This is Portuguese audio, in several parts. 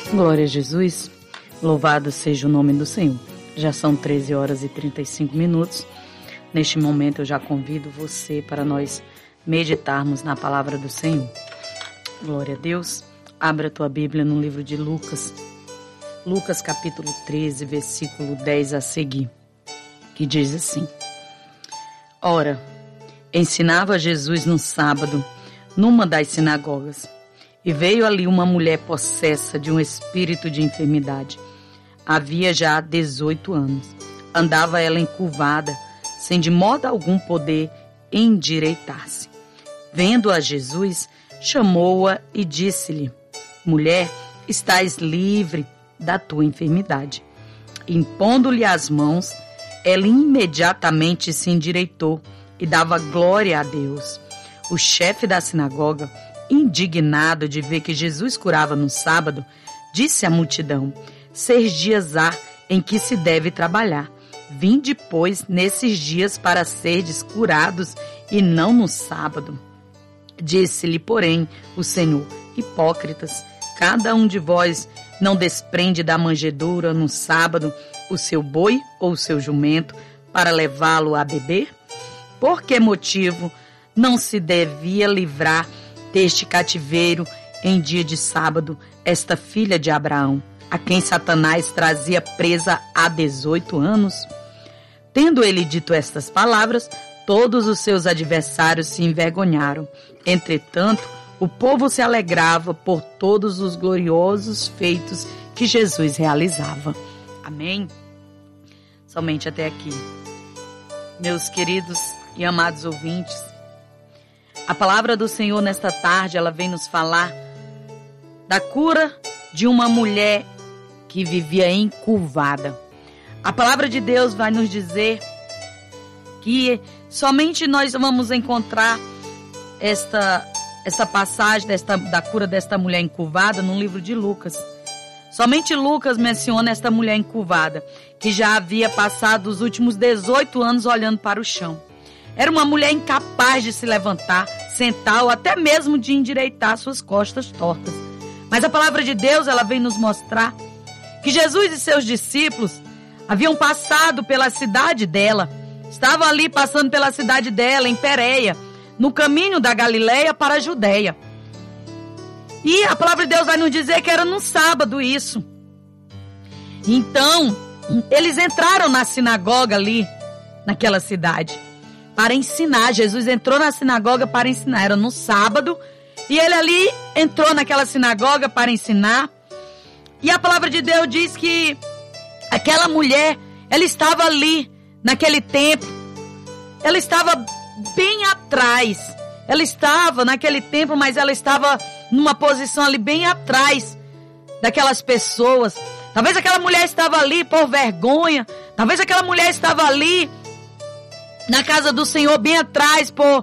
Glória a Jesus, louvado seja o nome do Senhor. Já são 13 horas e 35 minutos. Neste momento eu já convido você para nós meditarmos na palavra do Senhor. Glória a Deus. Abra a tua Bíblia no livro de Lucas. Lucas capítulo 13, versículo 10 a seguir, que diz assim: Ora, ensinava Jesus no sábado, numa das sinagogas, e veio ali uma mulher possessa de um espírito de enfermidade. Havia já 18 anos. Andava ela encurvada, sem de modo algum poder endireitar-se. Vendo-a Jesus, chamou-a e disse-lhe: Mulher, estás livre da tua enfermidade. Impondo-lhe as mãos, ela imediatamente se endireitou e dava glória a Deus. O chefe da sinagoga, indignado de ver que Jesus curava no sábado, disse à multidão: 6 dias há em que se deve trabalhar. Vinde, pois, nesses dias para serdes curados e não no sábado. Disse-lhe, porém, o Senhor: Hipócritas, cada um de vós não desprende da manjedoura no sábado o seu boi ou o seu jumento para levá-lo a beber? Por que motivo não se devia livrar deste cativeiro em dia de sábado esta filha de Abraão, a quem Satanás trazia presa há 18 anos? Tendo ele dito estas palavras, todos os seus adversários se envergonharam. Entretanto, o povo se alegrava por todos os gloriosos feitos que Jesus realizava. Amém? Somente até aqui. Meus queridos e amados ouvintes, a palavra do Senhor nesta tarde, ela vem nos falar da cura de uma mulher que vivia encurvada. A palavra de Deus vai nos dizer que somente nós vamos encontrar esta passagem da cura desta mulher encurvada no livro de Lucas. Somente Lucas menciona esta mulher encurvada, que já havia passado os últimos 18 anos olhando para o chão. Era uma mulher incapaz de se levantar, sentar ou até mesmo de endireitar suas costas tortas. Mas a palavra de Deus, ela vem nos mostrar que Jesus e seus discípulos haviam passado pela cidade dela. Estavam ali passando pela cidade dela, em Pérea, no caminho da Galileia para a Judeia. E a palavra de Deus vai nos dizer que era no sábado isso. Então, eles entraram na sinagoga ali, naquela cidade, para ensinar. Jesus entrou na sinagoga para ensinar. Era no sábado. E ele ali entrou naquela sinagoga para ensinar. E a palavra de Deus diz que aquela mulher, ela estava ali, naquele templo. Ela estava bem atrás. Ela estava naquele templo, mas ela estava numa posição ali bem atrás daquelas pessoas. Talvez aquela mulher estava ali por vergonha. Talvez aquela mulher estava ali na casa do Senhor bem atrás por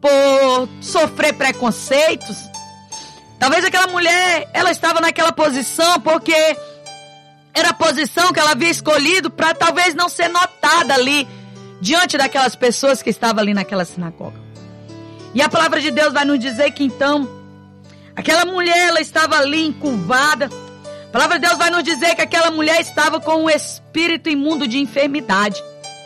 sofrer preconceitos. Talvez aquela mulher, ela estava naquela posição porque era a posição que ela havia escolhido para talvez não ser notada ali diante daquelas pessoas que estavam ali naquela sinagoga. E a palavra de Deus vai nos dizer que então aquela mulher, ela estava ali encurvada. A palavra de Deus vai nos dizer que aquela mulher estava com um espírito imundo de enfermidade.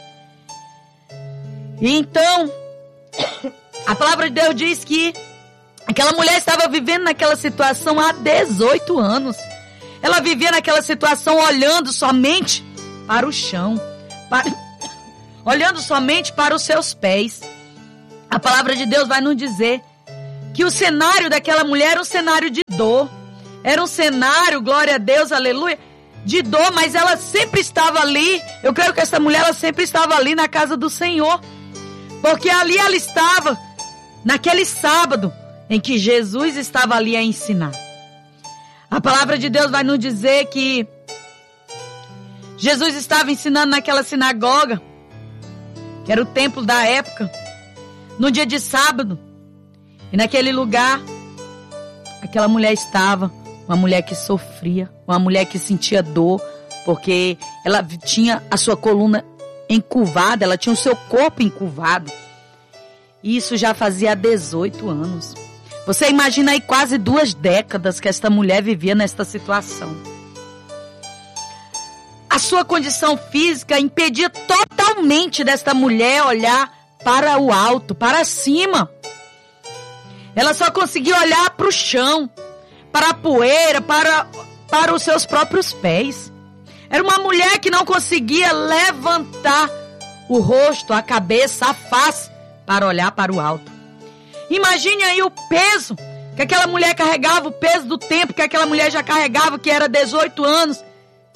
E então, a palavra de Deus diz que aquela mulher estava vivendo naquela situação há 18 anos. Ela vivia naquela situação olhando somente para o chão, olhando somente para os seus pés. A palavra de Deus vai nos dizer que o cenário daquela mulher era um cenário de dor. Era um cenário, glória a Deus, aleluia, de dor, mas ela sempre estava ali. Eu creio que essa mulher, ela sempre estava ali na casa do Senhor. Porque ali ela estava, naquele sábado em que Jesus estava ali a ensinar. A palavra de Deus vai nos dizer que Jesus estava ensinando naquela sinagoga, que era o templo da época, no dia de sábado. E naquele lugar, aquela mulher estava, uma mulher que sofria, uma mulher que sentia dor, porque ela tinha a sua coluna encurvada, ela tinha o seu corpo encurvado. E isso já fazia 18 anos. Você imagina aí quase 2 décadas que esta mulher vivia nesta situação. A sua condição física impedia totalmente desta mulher olhar para o alto, para cima. Ela só conseguia olhar para o chão, para a poeira, para os seus próprios pés. Era uma mulher que não conseguia levantar o rosto, a cabeça, a face para olhar para o alto. Imagine aí o peso que aquela mulher carregava, o peso do tempo que aquela mulher já carregava, que era 18 anos.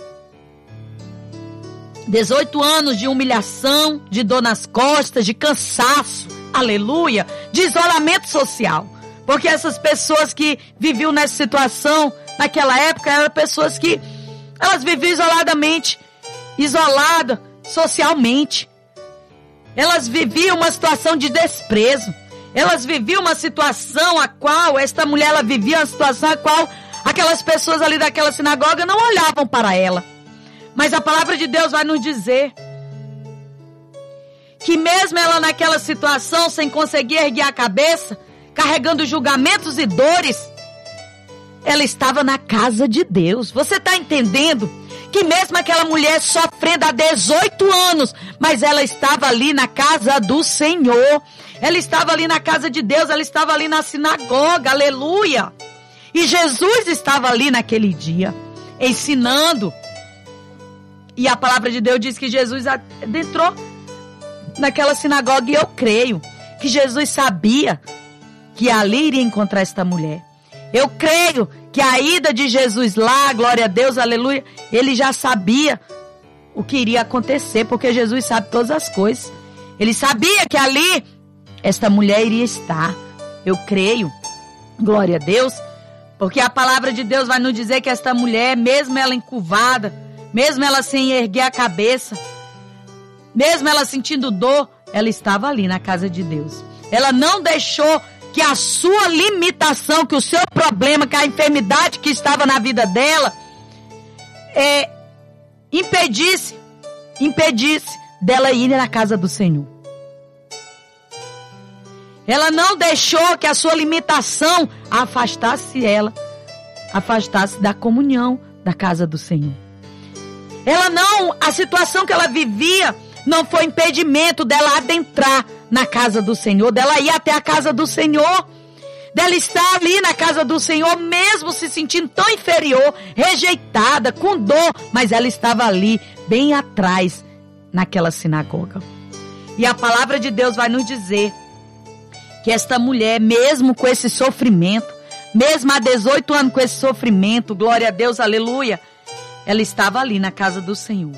18 anos de humilhação, de dor nas costas, de cansaço, aleluia, de isolamento social. Porque essas pessoas que viviam nessa situação, naquela época, eram pessoas que elas viviam isoladas socialmente. Elas viviam uma situação de desprezo. Elas viviam uma situação a qual, esta mulher, ela vivia uma situação a qual aquelas pessoas ali daquela sinagoga não olhavam para ela. Mas a palavra de Deus vai nos dizer que mesmo ela naquela situação, sem conseguir erguer a cabeça, carregando julgamentos e dores, ela estava na casa de Deus. Você está entendendo? Que mesmo aquela mulher sofrendo há 18 anos, mas ela estava ali na casa do Senhor. Ela estava ali na casa de Deus, ela estava ali na sinagoga, aleluia. E Jesus estava ali naquele dia, ensinando. E a palavra de Deus diz que Jesus adentrou naquela sinagoga, e eu creio que Jesus sabia que ali iria encontrar esta mulher. Eu creio que a ida de Jesus lá, glória a Deus, aleluia, ele já sabia o que iria acontecer, porque Jesus sabe todas as coisas. Ele sabia que ali esta mulher iria estar. Eu creio, glória a Deus, porque a palavra de Deus vai nos dizer que esta mulher, mesmo ela encurvada, mesmo ela sem erguer a cabeça, mesmo ela sentindo dor, ela estava ali na casa de Deus. Ela não deixou que a sua limitação, que o seu problema, que a enfermidade que estava na vida dela, impedisse dela ir na casa do Senhor. Ela não deixou que a sua limitação afastasse da comunhão da casa do Senhor. A situação que ela vivia não foi impedimento dela adentrar na casa do Senhor, dela ir até a casa do Senhor, dela estar ali na casa do Senhor, mesmo se sentindo tão inferior, rejeitada, com dor, mas ela estava ali, bem atrás, naquela sinagoga. E a palavra de Deus vai nos dizer que esta mulher, mesmo com esse sofrimento, mesmo há 18 anos com esse sofrimento, glória a Deus, aleluia, ela estava ali na casa do Senhor.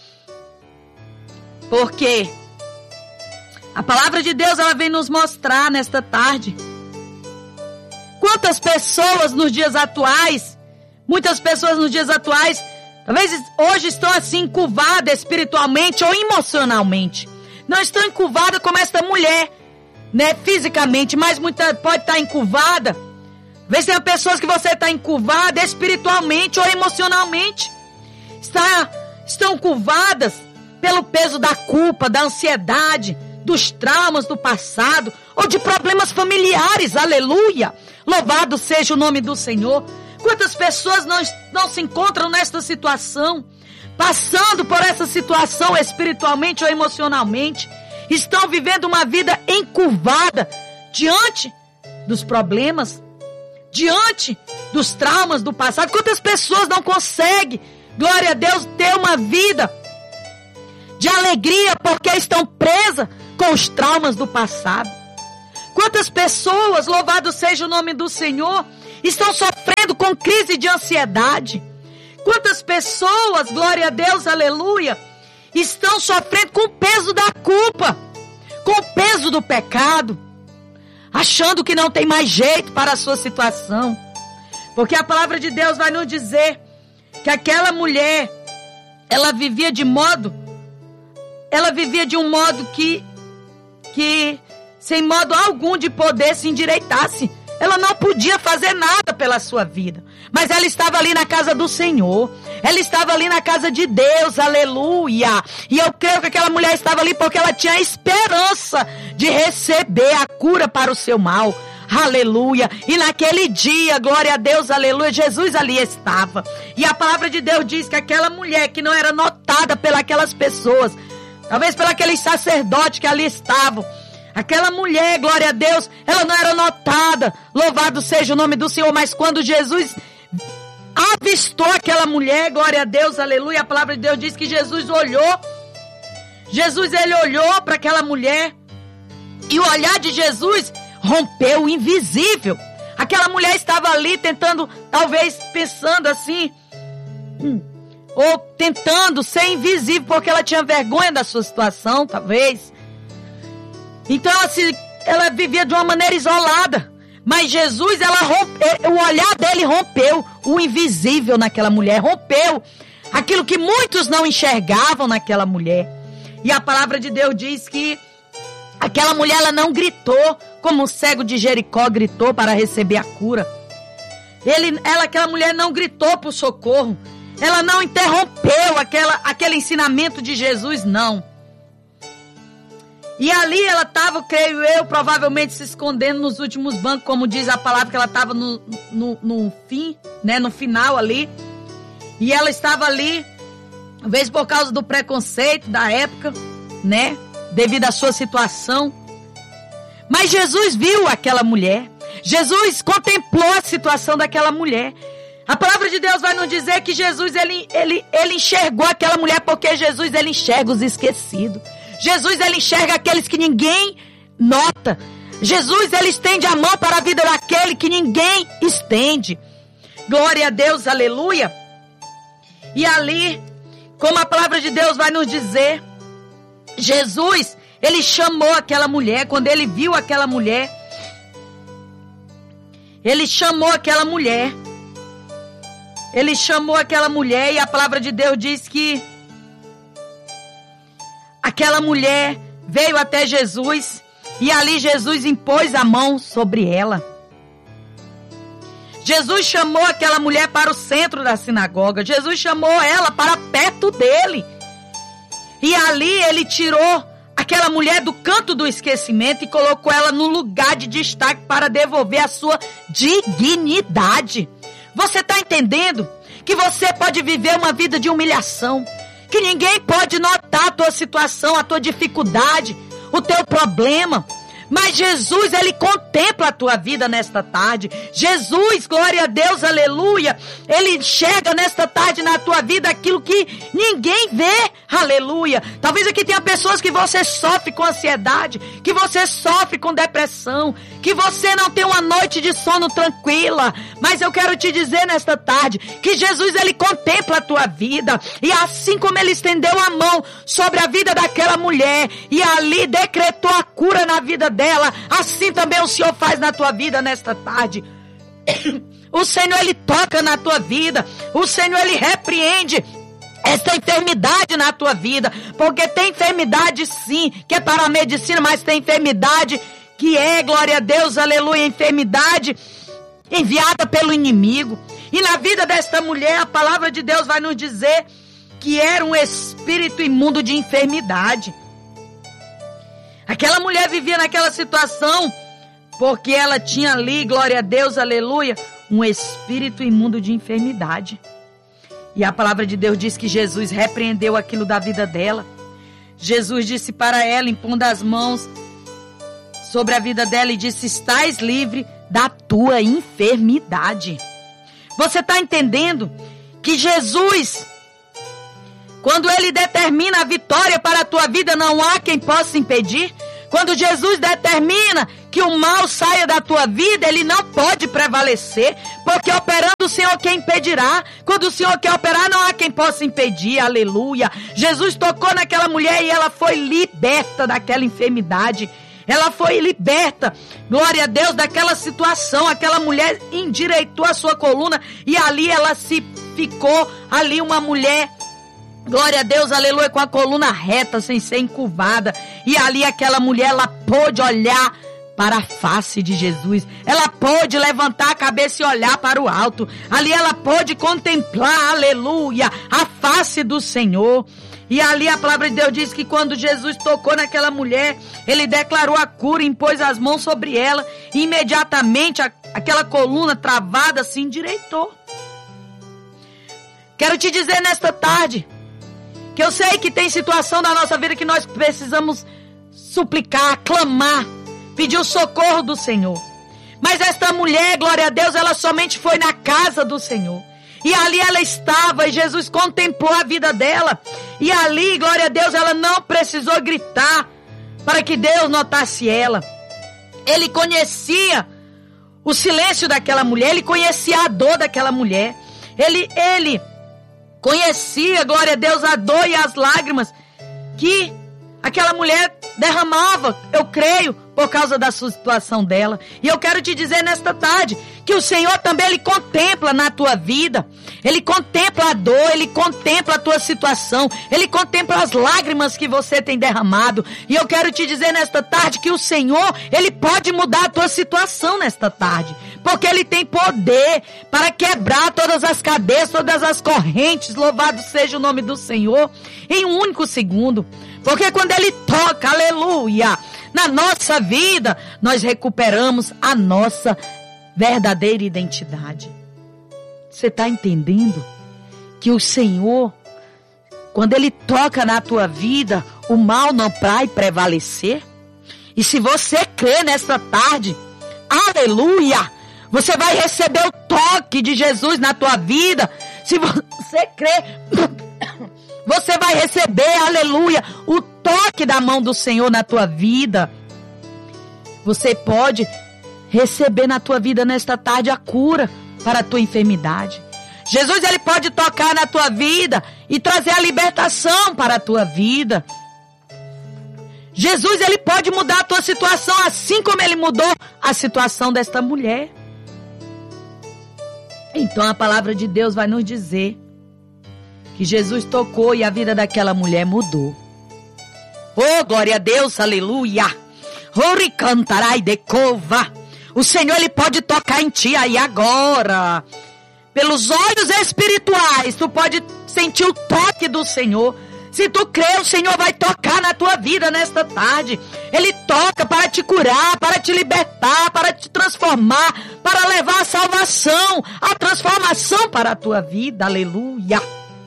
Porque a palavra de Deus, ela vem nos mostrar nesta tarde quantas pessoas nos dias atuais, muitas pessoas nos dias atuais, talvez hoje estão assim encurvadas espiritualmente ou emocionalmente. Não estão encurvadas como esta mulher, né, fisicamente, mas muita pode estar encurvada. Talvez tenha pessoas que você está encurvada espiritualmente ou emocionalmente. Estão curvadas pelo peso da culpa, da ansiedade, dos traumas do passado ou de problemas familiares, aleluia. Louvado seja o nome do Senhor. Quantas pessoas não se encontram nesta situação, passando por essa situação espiritualmente ou emocionalmente, estão vivendo uma vida encurvada diante dos problemas, diante dos traumas do passado. Quantas pessoas não conseguem, glória a Deus, ter uma vida de alegria porque estão presas com os traumas do passado? Quantas pessoas, louvado seja o nome do Senhor, estão sofrendo com crise de ansiedade? Quantas pessoas, glória a Deus, aleluia, estão sofrendo com o peso da culpa, com o peso do pecado, achando que não tem mais jeito para a sua situação? Porque a palavra de Deus vai nos dizer que aquela mulher, ela vivia de um modo que sem modo algum de poder se endireitasse. Ela não podia fazer nada pela sua vida, mas ela estava ali na casa do Senhor, ela estava ali na casa de Deus, aleluia. E eu creio que aquela mulher estava ali porque ela tinha a esperança de receber a cura para o seu mal, aleluia. E naquele dia, glória a Deus, aleluia, Jesus ali estava. E a palavra de Deus diz que aquela mulher que não era notada pelas pessoas, talvez pelos sacerdotes que ali estavam, aquela mulher, glória a Deus, ela não era notada, louvado seja o nome do Senhor, mas quando Jesus avistou aquela mulher, glória a Deus, aleluia, a palavra de Deus diz que Jesus olhou, ele olhou para aquela mulher, e o olhar de Jesus rompeu o invisível. Aquela mulher estava ali tentando, talvez pensando assim, ou tentando ser invisível, porque ela tinha vergonha da sua situação, talvez. Então ela vivia de uma maneira isolada. Mas Jesus, o olhar dele rompeu o invisível naquela mulher, rompeu aquilo que muitos não enxergavam naquela mulher. E a palavra de Deus diz que aquela mulher, ela não gritou como o cego de Jericó gritou para receber a cura. Aquela mulher não gritou por socorro. Ela não interrompeu aquele ensinamento de Jesus, não. E ali ela estava, creio eu, provavelmente se escondendo nos últimos bancos, como diz a palavra, que ela estava no fim, né, no final ali. E ela estava ali, talvez por causa do preconceito da época, né, devido à sua situação. Mas Jesus viu aquela mulher. Jesus contemplou a situação daquela mulher. A palavra de Deus vai nos dizer que Jesus, ele enxergou aquela mulher, porque Jesus, ele enxerga os esquecidos. Jesus, ele enxerga aqueles que ninguém nota. Jesus, ele estende a mão para a vida daquele que ninguém estende. Glória a Deus, aleluia. E ali, como a palavra de Deus vai nos dizer, Jesus, ele chamou aquela mulher. Quando ele viu aquela mulher, ele chamou aquela mulher. Ele chamou aquela mulher, e a palavra de Deus diz que aquela mulher veio até Jesus, e ali Jesus impôs a mão sobre ela. Jesus chamou aquela mulher para o centro da sinagoga. Jesus chamou ela para perto dele. E ali ele tirou aquela mulher do canto do esquecimento e colocou ela no lugar de destaque para devolver a sua dignidade. Você está entendendo que você pode viver uma vida de humilhação, que ninguém pode notar a tua situação, a tua dificuldade, o teu problema, mas Jesus, ele contempla a tua vida nesta tarde. Jesus, glória a Deus, aleluia, ele enxerga nesta tarde na tua vida aquilo que ninguém vê, aleluia. Talvez aqui tenha pessoas que você sofre com ansiedade, que você sofre com depressão, que você não tem uma noite de sono tranquila, mas eu quero te dizer nesta tarde que Jesus, ele contempla a tua vida, e assim como ele estendeu a mão sobre a vida daquela mulher e ali decretou a cura na vida dela, assim também o Senhor faz na tua vida nesta tarde. O Senhor, ele toca na tua vida, o Senhor, ele repreende essa enfermidade na tua vida, porque tem enfermidade sim, que é para a medicina, mas tem enfermidade que é, glória a Deus, aleluia, enfermidade enviada pelo inimigo. E na vida desta mulher, a palavra de Deus vai nos dizer que era um espírito imundo de enfermidade. Aquela mulher vivia naquela situação porque ela tinha ali, glória a Deus, aleluia, um espírito imundo de enfermidade. E a palavra de Deus diz que Jesus repreendeu aquilo da vida dela. Jesus disse para ela, impondo as mãos sobre a vida dela, e disse: estás livre da tua enfermidade. Você está entendendo que Jesus, quando ele determina a vitória para a tua vida, não há quem possa impedir? Quando Jesus determina que o mal saia da tua vida, ele não pode prevalecer, porque operando o Senhor, quem impedirá? Quando o Senhor quer operar, não há quem possa impedir, aleluia. Jesus tocou naquela mulher e ela foi liberta daquela enfermidade. Ela foi liberta, glória a Deus, daquela situação. Aquela mulher endireitou a sua coluna e ali ela se ficou ali uma mulher, glória a Deus, aleluia, com a coluna reta, sem ser encurvada. E ali aquela mulher, ela pôde olhar para a face de Jesus. Ela pôde levantar a cabeça e olhar para o alto. Ali ela pôde contemplar, aleluia, a face do Senhor. E ali a palavra de Deus diz que quando Jesus tocou naquela mulher, ele declarou a cura, impôs as mãos sobre ela, e imediatamente aquela coluna travada se endireitou. Quero te dizer nesta tarde, que eu sei que tem situação da nossa vida que nós precisamos suplicar, clamar, pedir o socorro do Senhor. Mas esta mulher, glória a Deus, ela somente foi na casa do Senhor. E ali ela estava, e Jesus contemplou a vida dela. E ali, glória a Deus, ela não precisou gritar para que Deus notasse ela. Ele conhecia o silêncio daquela mulher, ele conhecia a dor daquela mulher. Ele conhecia, glória a Deus, a dor e as lágrimas que aquela mulher derramava, eu creio, por causa da sua situação dela. E eu quero te dizer nesta tarde que o Senhor também, Ele contempla na tua vida. Ele contempla a dor, Ele contempla a tua situação, Ele contempla as lágrimas que você tem derramado. E eu quero te dizer nesta tarde que o Senhor, Ele pode mudar a tua situação nesta tarde. Porque Ele tem poder para quebrar todas as cadeias, todas as correntes. Louvado seja o nome do Senhor, em um único segundo. Porque quando Ele toca, aleluia, na nossa vida, nós recuperamos a nossa verdadeira identidade. Você está entendendo? Que o Senhor, quando Ele toca na tua vida, o mal não vai prevalecer. E se você crê nesta tarde, aleluia, você vai receber o toque de Jesus na tua vida. Se você crê, você vai receber, aleluia, o toque da mão do Senhor na tua vida. Você pode receber na tua vida nesta tarde a cura para a tua enfermidade. Jesus, Ele pode tocar na tua vida e trazer a libertação para a tua vida. Jesus, Ele pode mudar a tua situação assim como Ele mudou a situação desta mulher. Então a palavra de Deus vai nos dizer que Jesus tocou e a vida daquela mulher mudou. Oh, glória a Deus, aleluia. Ori cantarai de cova. O Senhor, Ele pode tocar em ti aí agora. Pelos olhos espirituais, tu pode sentir o toque do Senhor. Se tu crê, o Senhor vai tocar na tua vida nesta tarde. Ele toca para te curar, para te libertar, para te transformar, para levar a salvação, a transformação para a tua vida. Aleluia.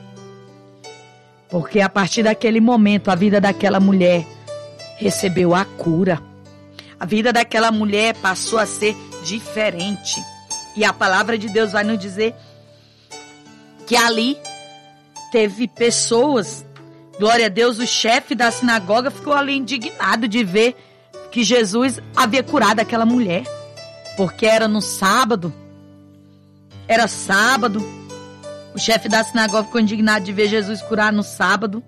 Porque a partir daquele momento, a vida daquela mulher recebeu a cura. A vida daquela mulher passou a ser diferente. E a palavra de Deus vai nos dizer que ali teve pessoas, glória a Deus, o chefe da sinagoga ficou ali indignado de ver que Jesus havia curado aquela mulher. Porque era no sábado. Era sábado. O chefe da sinagoga ficou indignado de ver Jesus curar no sábado.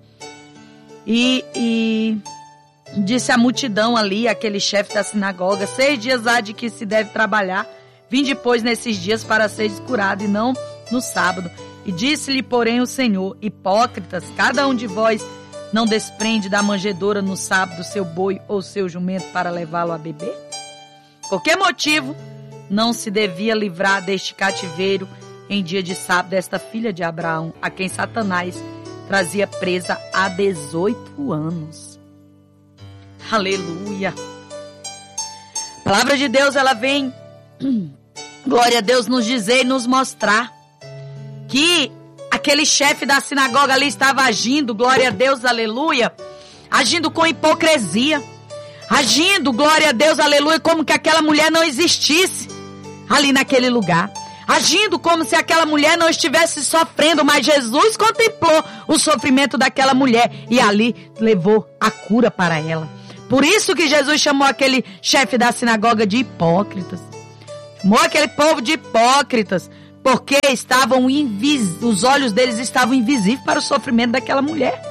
E disse à multidão ali, aquele chefe da sinagoga: 6 dias há de que se deve trabalhar. Vinde, pois, nesses dias para seres curado, e não no sábado. E disse-lhe, porém, o Senhor: hipócritas, cada um de vós não desprende da manjedoura no sábado seu boi ou seu jumento para levá-lo a beber? Por que motivo não se devia livrar deste cativeiro em dia de sábado esta filha de Abraão, a quem Satanás trazia presa há 18 anos? Aleluia. A palavra de Deus, ela vem, glória a Deus, nos dizer e nos mostrar que aquele chefe da sinagoga ali estava agindo, glória a Deus, aleluia, agindo com hipocrisia, agindo, glória a Deus, aleluia, como que aquela mulher não existisse ali naquele lugar. Agindo como se aquela mulher não estivesse sofrendo, mas Jesus contemplou o sofrimento daquela mulher e ali levou a cura para ela. Por isso que Jesus chamou aquele chefe da sinagoga de hipócritas. Chamou aquele povo de hipócritas, porque os olhos deles estavam invisíveis para o sofrimento daquela mulher.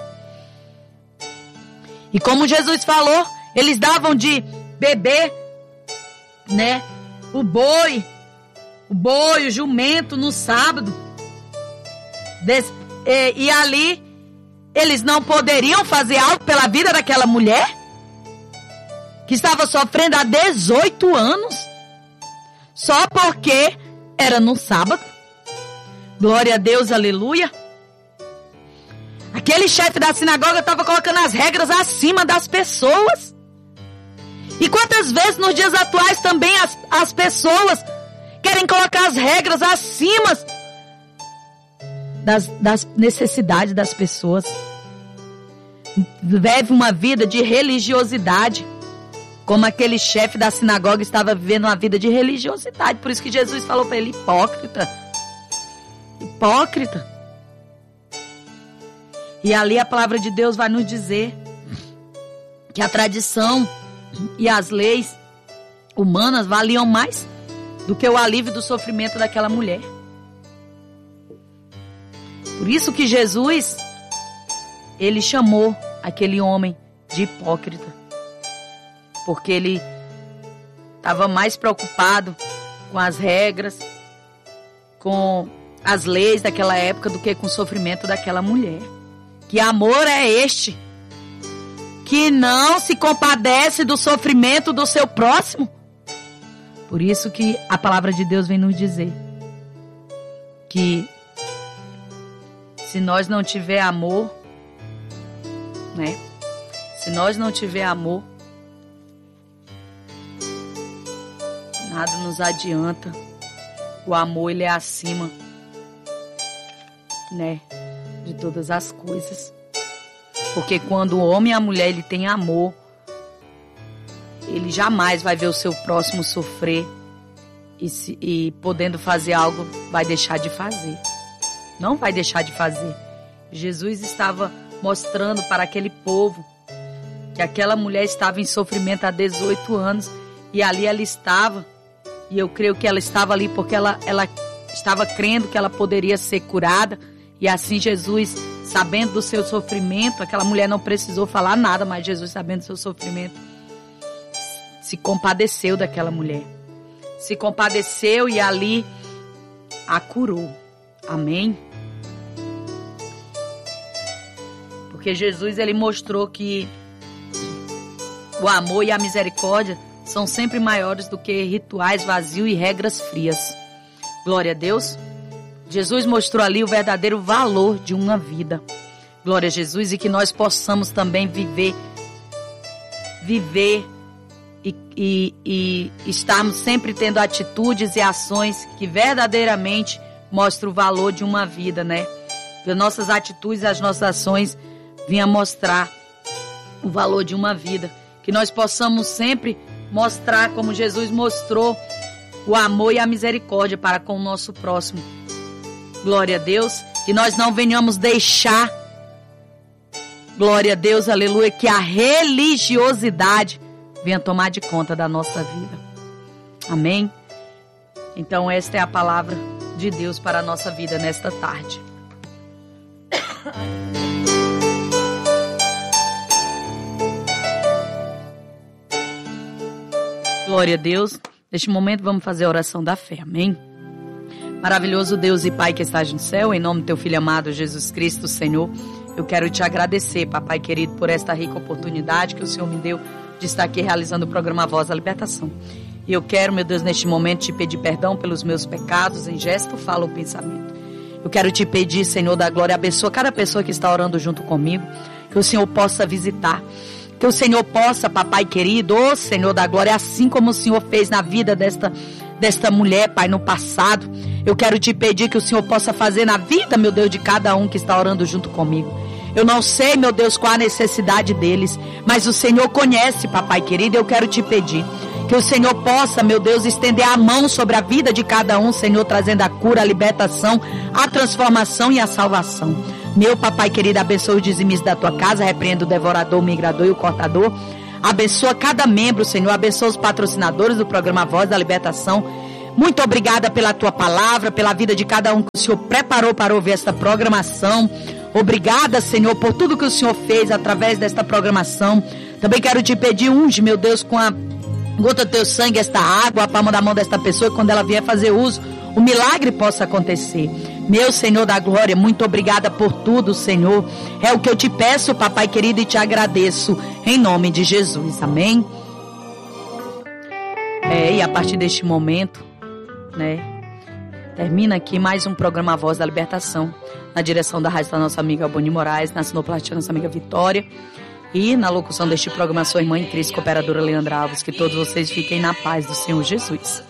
E como Jesus falou, eles davam de beber, né, o boi, o jumento no sábado. E ali eles não poderiam fazer algo pela vida daquela mulher que estava sofrendo há 18 anos, só porque era no sábado. Glória a Deus, aleluia. Aquele chefe da sinagoga estava colocando as regras acima das pessoas. E quantas vezes nos dias atuais também as pessoas querem colocar as regras acima das necessidades das pessoas. Vive uma vida de religiosidade, como aquele chefe da sinagoga estava vivendo uma vida de religiosidade. Por isso que Jesus falou para ele: hipócrita. Hipócrita. E ali a palavra de Deus vai nos dizer que a tradição e as leis humanas valiam mais do que o alívio do sofrimento daquela mulher. Por isso que Jesus, ele chamou aquele homem de hipócrita, porque ele estava mais preocupado com as regras, com as leis daquela época, do que com o sofrimento daquela mulher. Que amor é este que não se compadece do sofrimento do seu próximo? Por isso que a palavra de Deus vem nos dizer que se nós não tiver amor, né? Se nós não tiver amor, nada nos adianta. O amor, ele é acima, né, de todas as coisas. Porque quando o homem e a mulher, ele tem amor, ele jamais vai ver o seu próximo sofrer e podendo fazer algo, vai deixar de fazer. Não vai deixar de fazer. Jesus estava mostrando para aquele povo que aquela mulher estava em sofrimento há 18 anos e ali ela estava, e eu creio que ela estava ali porque ela estava crendo que ela poderia ser curada. E assim Jesus, sabendo do seu sofrimento, aquela mulher não precisou falar nada, mas Jesus, sabendo do seu sofrimento, se compadeceu daquela mulher. Se compadeceu e ali a curou. Amém? Porque Jesus, ele mostrou que o amor e a misericórdia são sempre maiores do que rituais vazios e regras frias. Glória a Deus. Jesus mostrou ali o verdadeiro valor de uma vida. Glória a Jesus. E que nós possamos também viver e estarmos sempre tendo atitudes e ações que verdadeiramente mostram o valor de uma vida, né? Que as nossas atitudes e as nossas ações venham mostrar o valor de uma vida. Que nós possamos sempre mostrar, como Jesus mostrou, o amor e a misericórdia para com o nosso próximo. Glória a Deus. Que nós não venhamos deixar, glória a Deus, aleluia, que a religiosidade venha tomar de conta da nossa vida. Amém? Então esta é a palavra de Deus para a nossa vida nesta tarde. Glória a Deus. Neste momento vamos fazer a oração da fé. Amém? Maravilhoso Deus e Pai que estás no céu, em nome do teu Filho amado Jesus Cristo, Senhor, eu quero te agradecer, Papai querido, por esta rica oportunidade que o Senhor me deu de estar aqui realizando o programa Voz da Libertação. E eu quero, meu Deus, neste momento te pedir perdão pelos meus pecados, em gesto, fala ou pensamento. Eu quero te pedir, Senhor da glória, abençoa cada pessoa que está orando junto comigo, que o Senhor possa visitar, que o Senhor possa, Papai querido, ô Senhor da glória, assim como o Senhor fez na vida desta mulher, Pai, no passado, eu quero te pedir que o Senhor possa fazer na vida, meu Deus, de cada um que está orando junto comigo. Eu não sei, meu Deus, qual a necessidade deles, mas o Senhor conhece, Papai querido. Eu quero te pedir que o Senhor possa, meu Deus, estender a mão sobre a vida de cada um, Senhor, trazendo a cura, a libertação, a transformação e a salvação. Meu Papai querido, abençoa os dizimistas da tua casa, repreenda o devorador, o migrador e o cortador. Abençoa cada membro, Senhor, abençoa os patrocinadores do programa Voz da Libertação. Muito obrigada pela tua palavra, pela vida de cada um que o Senhor preparou para ouvir esta programação. Obrigada, Senhor, por tudo que o Senhor fez através desta programação. Também quero te pedir, unge, meu Deus, com a gota do teu sangue, esta água, a palma da mão desta pessoa, quando ela vier fazer uso, o milagre possa acontecer. Meu Senhor da glória, muito obrigada por tudo, Senhor. É o que eu te peço, Papai querido, e te agradeço, em nome de Jesus. Amém? E a partir deste momento, né, Termina aqui mais um programa A Voz da Libertação, na direção da rádio da nossa amiga Boni Moraes, na sonoplastia da nossa amiga Vitória, e na locução deste programa sua irmã em Cristo, cooperadora Leandra Alves. Que todos vocês fiquem na paz do Senhor Jesus.